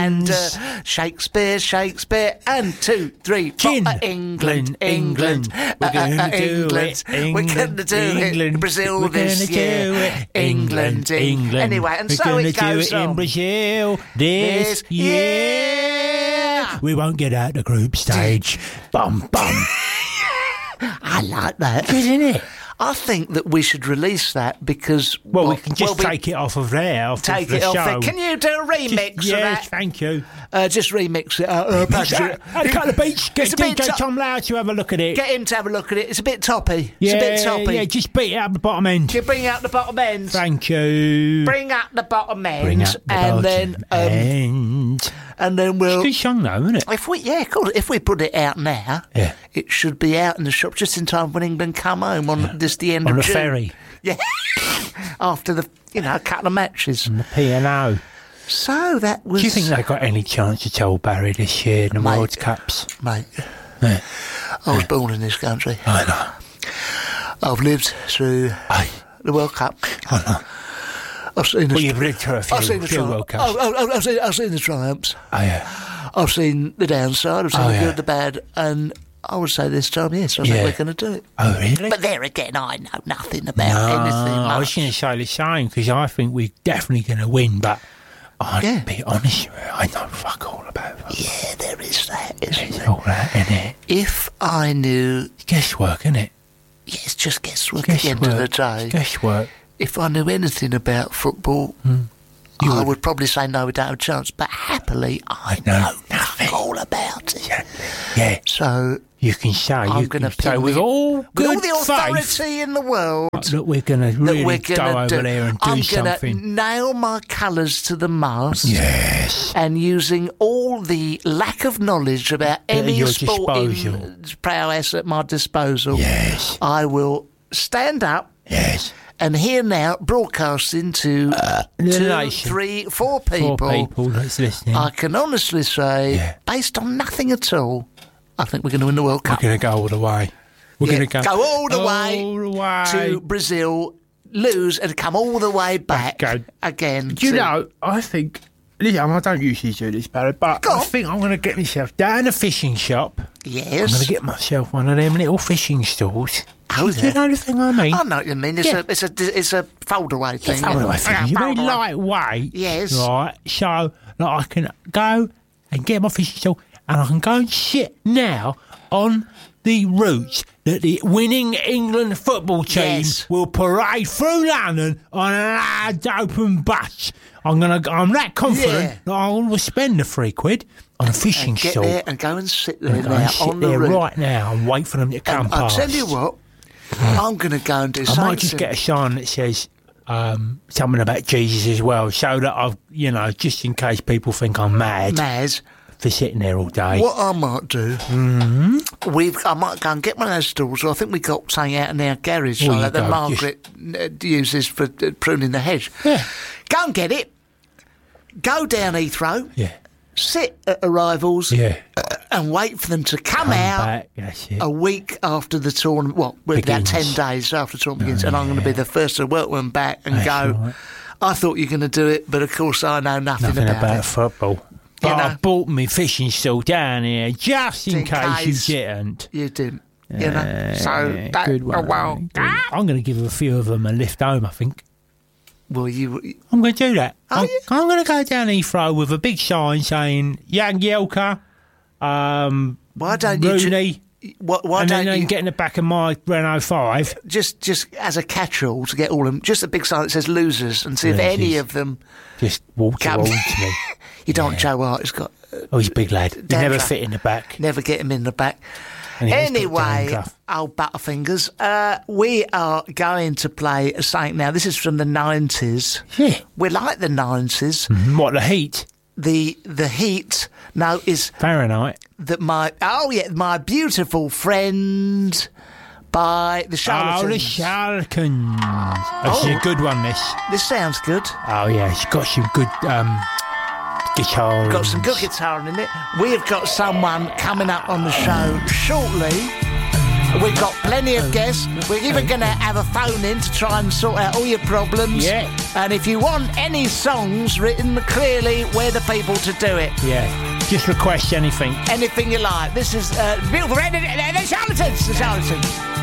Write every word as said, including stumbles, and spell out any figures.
And uh, Shakespeare, Shakespeare, and two, three, four. Uh, England, England, England. We're going to uh, uh, do England. it. England, We're going to do England. it. Brazil We're this year. Do it. England, England. Anyway, and We're so it do goes it on. in Brazil this, this year. year. We won't get out the group stage. Bum, bum. I like that. Good, isn't it? I think that we should release that because... Well, well we can just well, take it off of there, off take of the it off show. there. Can you do a remix just, of yes, that? thank you. Uh, just remix it. Uh, uh, package it. At Cut the Beach, get It's a D bit J to- Tom Loud to have a look at it. Get him to have a look at it. It's a bit toppy. It's yeah, a bit toppy. yeah, just beat it up the bottom end. Can you bring out the bottom ends? Thank you. Bring out the bottom ends. Bring up the and bottom then, um, end. And then we'll... It's a good song though, isn't it? If we, yeah, of course. If we put it out now, Yeah. it should be out in the shop just in time when England come home on this the end On of the June. ferry. Yeah. After the, you know, a couple of matches. And the P and O. So that was... Do you think they got any chance at all, Barry, this year in the Mate. World Cups? Mate, Yeah. I was born in this country. I know. I've lived through Aye. the World Cup. I know. I've seen the... Well, you've lived through a few, I've seen the few tri- World Cups. Oh, oh, oh, I've, seen, I've seen the triumphs. Oh, yeah. I've seen the downside. I've seen Oh, the yeah. good, the bad, and I would say this time, yes, I Yeah. think we're going to do it. Oh, really? But there again, I know nothing about no, anything. I was much. going to say the same because I think we're definitely going to win, but I'd Yeah. be honest with you, I know fuck all about it. Yeah, there is that, isn't It's there? all that, innit? If I knew... Guesswork, innit? Yeah, it's just guesswork at the end of the Guesswork. day. Guesswork. If I knew anything about football, Mm. You I would. would probably say no, we don't have a chance. But happily, I know know nothing. nothing all about it. Exactly. Yeah. So You can say, I'm you gonna can say pin with the- all with good all the authority faith in the world that we're going to that really we're go going to over do, there and do I'm going to something. nail my colours to the mast. Yes. And using all the lack of knowledge about At any your sporting disposal. prowess at my disposal, Yes. I will stand up. Yes. And here now, broadcasting to uh, the two, nation. three, four people, Four people that's listening. I can honestly say, Yeah. based on nothing at all, I think we're going to win the World We're Cup. going to go all the way. We're Yeah, going to go, go all the way all the way to Brazil, lose, and come all the way back Go. again. Do you to- know, I think, listen, I don't usually do this, Barry, but Go I on. think I'm going to get myself down a fishing shop. I'm Yes. going to get myself one of them little fishing stalls. Oh, Do you yeah. know the thing I mean? I know what you mean. It's Yeah. a, it's a, it's a fold-away thing. Fold away Yeah, thing. You're very fold-away. lightweight. Yes. Right, so that I can go and get my fishing stall and I can go and sit now on the route that the winning England football team Yes. will parade through London on a large open bus. I'm gonna. I'm that confident Yeah. that I will spend the three quid on a fishing And get stall. there and go and sit there And now I sit on the there route. right now and wait for them to come And I'll past. tell you what, I'm going to go and do I something. might just get a sign that says um, something about Jesus as well, so that I've, you know, just in case people think I'm mad Maz, for sitting there all day. what I might do, mm-hmm. we've I might go and get one of those stools. I think we got something out in our garage Well, like you that go, Margaret uh, uses for uh, pruning the hedge. Yeah. Go and get it. Go down Heathrow. Yeah, Sit at arrivals. yeah. And wait for them to come, Come out back, that's it. a week after the tournament. Well, we're about ten Begins. days after the tournament begins, and I'm going to be the first to welcome them back and That's go. right. I thought you were going to do it, but of course I know nothing, Nothing about, about it. football. But You know. I bought me fishing stall down here just in, In case, case. you didn't. You didn't, you know. Uh, So that, good oh, one. well, Good. I'm going to give a few of them a lift home, I think. well, you. I'm going to do that. Are I'm, you? I'm going to go down Heathrow with a big sign saying Young Yelka, um, Why don't you? ju- Rooney, Why, why and don't then you get in the back of my Renault five. just just as a catch-all to get all of them? Just a big sign that says losers, and see if Losers. any of them Just walk come. towards me. You don't want Joe Hart. He's got uh, Oh, he's a big lad. He Damn never right. fit in the back. never get him in the back. And he's got Anyway, damn gruff. old Butterfingers, uh, we are going to play something now. This is from the nineties. Yeah. We like the nineties. Mhm. What, the heat? The the heat now is Fahrenheit. that my oh yeah my beautiful friend by the Charlatans. Oh, the Charlatans. That's Oh. a good one, this. This sounds good. Oh, yeah, it's got some good um, guitar. Got some good guitar in it. We have got someone coming up on the show shortly We've got plenty of guests. We're even going to have a phone in to try and sort out all your problems. Yeah. And if you want any songs written clearly, we're the people to do it. Yeah. Just request anything. Anything you like. This is uh, beautiful. The Charlatans. The Charlatans.